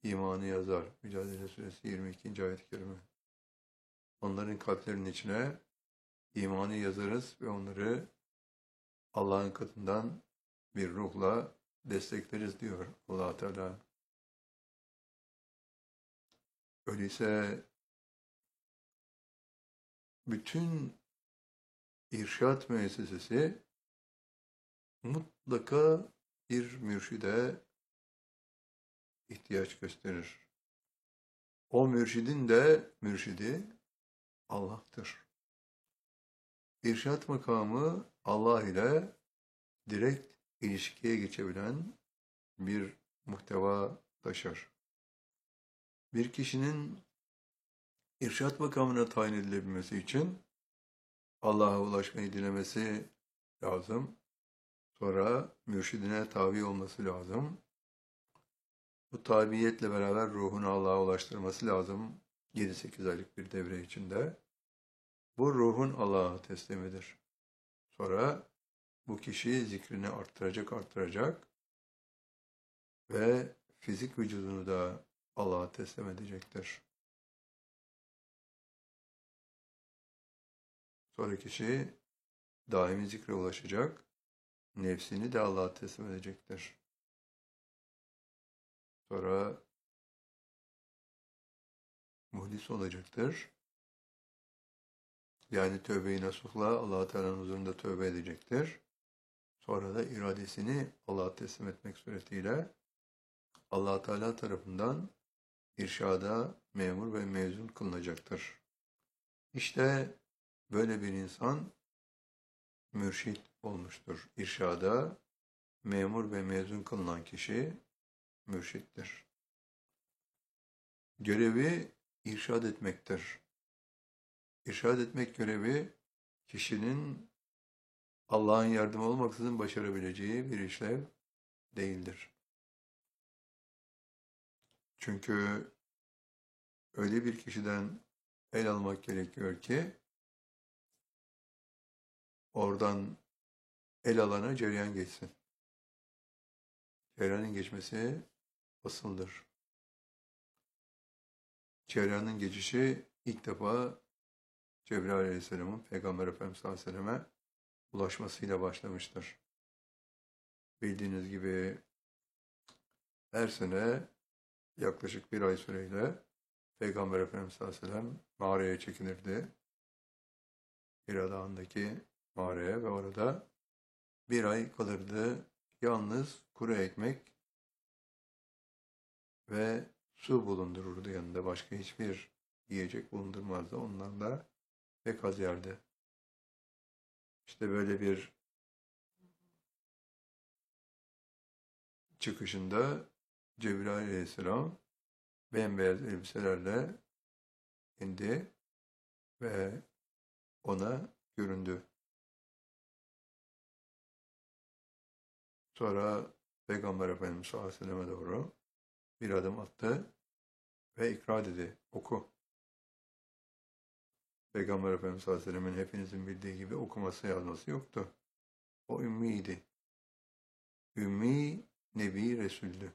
imanı yazar. Mücadele Suresi 22. ayet-i kerime. Onların kalplerinin içine imanı yazarız ve onları Allah'ın katından bir ruhla destekleriz diyor Allah Teala. Öyleyse bütün irşat müessesesi mutlaka bir mürşide ihtiyaç gösterir. O mürşidin de mürşidi Allah'tır. İrşat makamı Allah ile direkt ilişkiye geçebilen bir muhteva taşır. Bir kişinin irşat makamına tayin edilebilmesi için Allah'a ulaşmayı dilemesi lazım. Sonra mürşidine tabi olması lazım. Bu tabiyetle beraber ruhunu Allah'a ulaştırması lazım 7-8 aylık bir devre içinde. Bu ruhun Allah'a teslimidir. Sonra bu kişi zikrini arttıracak ve fizik vücudunu da Allah'a teslim edecektir. Sonra kişi daimi zikre ulaşacak, nefsini de Allah'a teslim edecektir. Sonra muhlis olacaktır. Yani tövbe-i nasuhla Allah-u Teala'nın huzurunda tövbe edecektir. Sonra da iradesini Allah'a teslim etmek suretiyle Allah-u Teala tarafından irşada memur ve mezun kılınacaktır. İşte böyle bir insan mürşit olmuştur. İrşada memur ve mezun kılınan kişi mürşittir. Görevi irşad etmektir. İrşad etmek görevi kişinin Allah'ın yardımı olmaksızın başarabileceği bir işlev değildir. Çünkü öyle bir kişiden el almak gerekiyor ki oradan el alana cereyan geçsin. Cereyanın geçmesi asıldır. Cereyanın geçişi ilk defa Cebrail Aleyhisselam'ın Peygamber Efendimiz sallallahu aleyhi ve selleme ulaşmasıyla başlamıştır. Bildiğiniz gibi her sene yaklaşık bir ay süreyle Peygamber Efendimiz sallallahu aleyhi ve sellem mağaraya çekilirdi. Hira Dağı'ndaki mağaraya ve orada bir ay kalırdı. Yalnız kuru ekmek ve su bulundururdu yanında. Başka hiçbir yiyecek bulundurmazdı. Ondan da pek az yerdi. İşte böyle bir çıkışında Cebrail Aleyhisselam bembeyaz elbiselerle indi ve ona göründü. Sonra Peygamber Efendimiz sallallahu aleyhi ve selleme doğru bir adım attı ve ikra dedi, oku. Peygamber Efendimiz sallallahu aleyhi ve sellemin hepinizin bildiği gibi okuması yazması yoktu. O ümmiydi. Ümmi Nebi Resul'dü.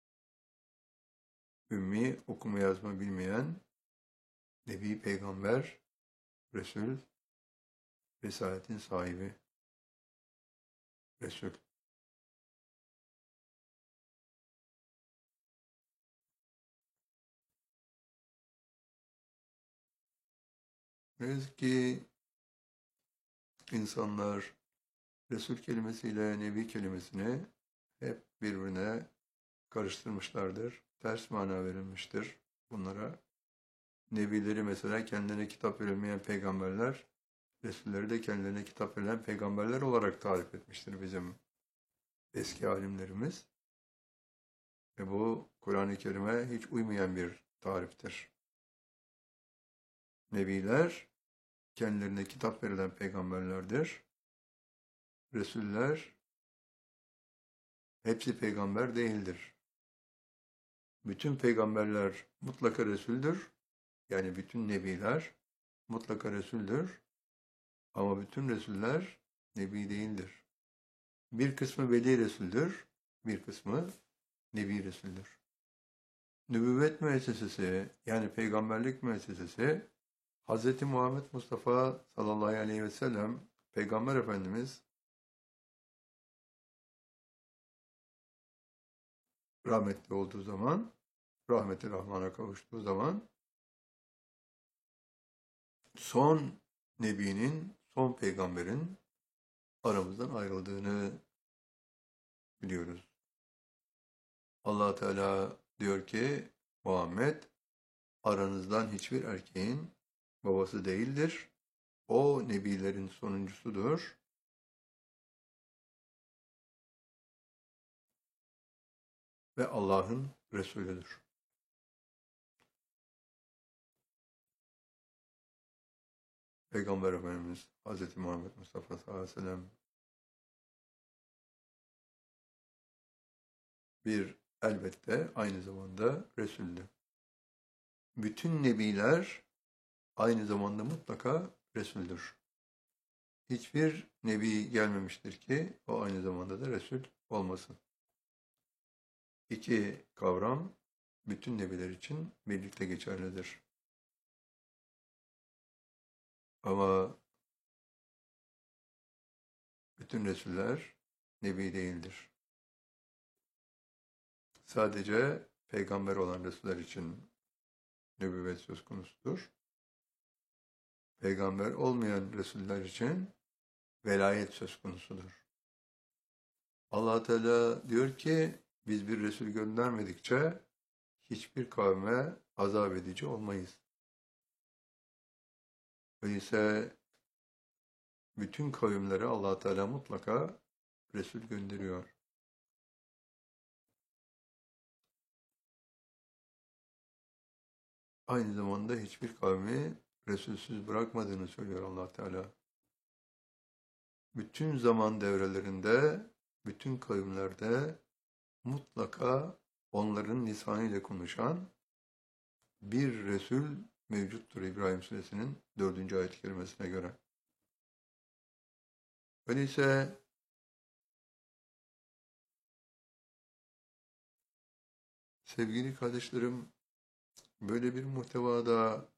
Ümmi okuma yazma bilmeyen Nebi Peygamber Resul, Risaletin sahibi Resul. Ne yazık ki insanlar Resul kelimesiyle Nebi kelimesini hep birbirine karıştırmışlardır. Ters mana verilmiştir bunlara. Nebileri mesela kendilerine kitap verilmeyen peygamberler, Resulleri de kendilerine kitap verilen peygamberler olarak tarif etmiştir bizim eski alimlerimiz. Ve bu Kur'an-ı Kerim'e hiç uymayan bir tariftir. Nebiler kendilerine kitap verilen peygamberlerdir. Resuller hepsi peygamber değildir. Bütün peygamberler mutlaka Resul'dür. Yani bütün nebiler mutlaka Resul'dür. Ama bütün Resuller Nebi değildir. Bir kısmı Veli Resul'dür, bir kısmı Nebi Resul'dür. Nübüvvet müessesesi yani peygamberlik müessesesi Hz. Muhammed Mustafa sallallahu aleyhi ve sellem Peygamber Efendimiz rahmetli olduğu zaman, rahmeti Rahman'a kavuştuğu zaman son Nebi'nin, son peygamberin aramızdan ayrıldığını biliyoruz. Allah Teala diyor ki Muhammed aranızdan hiçbir erkeğin babası değildir. O nebilerin sonuncusudur. Ve Allah'ın Resulüdür. Peygamber Efendimiz Hz. Muhammed Mustafa sallallahu aleyhi ve sellem elbette aynı zamanda Resul'dü. Bütün nebiler aynı zamanda mutlaka Resul'dür. Hiçbir nebi gelmemiştir ki o aynı zamanda da Resul olmasın. İki kavram bütün nebiler için birlikte geçerlidir. Ama bütün Resuller nebi değildir. Sadece peygamber olan Resuller için nübüvvet söz konusudur. Peygamber olmayan Resuller için velayet söz konusudur. Allah Teala diyor ki biz bir Resul göndermedikçe hiçbir kavme azap edici olmayız. Öyleyse bütün kavimlere Allah Teala mutlaka Resul gönderiyor. Aynı zamanda hiçbir kavmi Resulsüz bırakmadığını söylüyor Allah Teala. Bütün zaman devrelerinde, bütün kavimlerde mutlaka onların lisanıyla konuşan bir Resul mevcuttur İbrahim Suresinin 4. ayet-i kerimesine göre. Öyleyse sevgili kardeşlerim, böyle bir muhtevada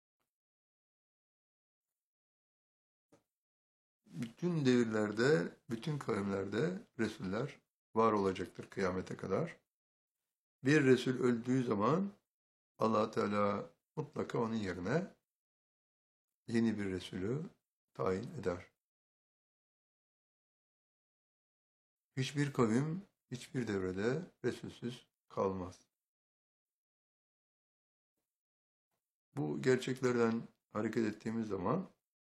bütün devirlerde, bütün kavimlerde Resuller var olacaktır kıyamete kadar. Bir Resul öldüğü zaman Allah Teala mutlaka onun yerine yeni bir Resulü tayin eder. Hiçbir kavim, hiçbir devrede Resulsüz kalmaz. Bu gerçeklerden hareket ettiğimiz zaman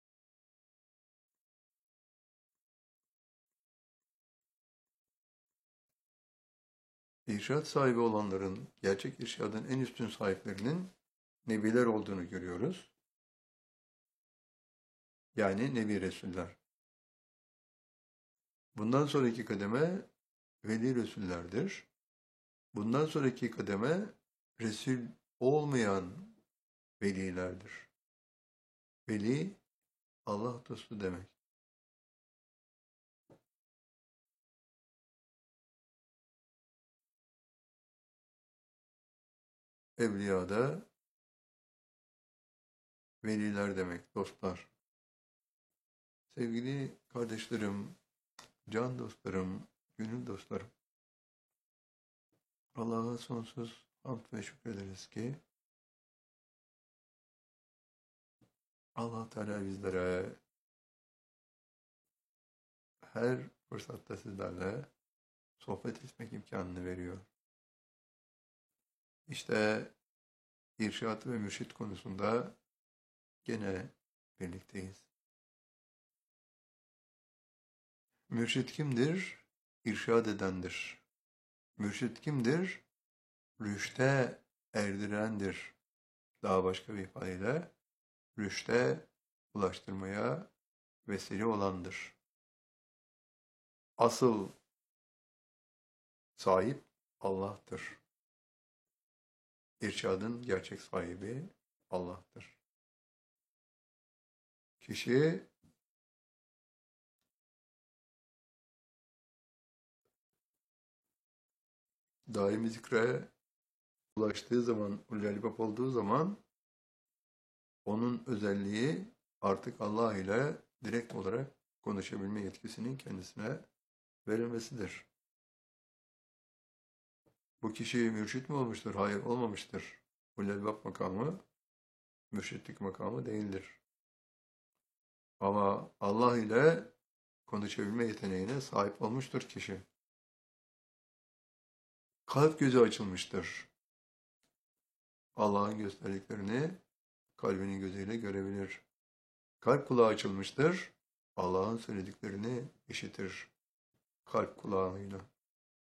irşad sahibi olanların, gerçek irşadın en üstün sahiplerinin nebiler olduğunu görüyoruz. Yani Nebi Resuller. Bundan sonraki kademe Veli Resullerdir. Bundan sonraki kademe Resul olmayan velilerdir. Veli, Allah dostu demek. Evliya da veliler demek, dostlar. Sevgili kardeşlerim, can dostlarım, gönül dostlarım. Allah'a sonsuz hamd ve şükrederiz ki Allah Teala bizlere her fırsatta sizlerle sohbet etmek imkanını veriyor. İşte irşad ve mürşit konusunda gene birlikteyiz. Mürşit kimdir? İrşad edendir. Mürşit kimdir? Rüşte erdirendir. Daha başka bir ifadeyle rüşte ulaştırmaya vesile olandır. Asıl sahip Allah'tır. İrşadın gerçek sahibi Allah'tır. Kişi daimi zikre ulaştığı zaman, ulul albab olduğu zaman onun özelliği artık Allah ile direkt olarak konuşabilme yetkisinin kendisine verilmesidir. Bu kişi mürşit mi olmuştur? Hayır, olmamıştır. Ulul albab makamı mürşitlik makamı değildir. Ama Allah ile konuşabilme yeteneğine sahip olmuştur kişi. Kalp gözü açılmıştır. Allah'ın gösterdiklerini kalbinin gözüyle görebilir. Kalp kulağı açılmıştır. Allah'ın söylediklerini işitir. Kalp kulağıyla.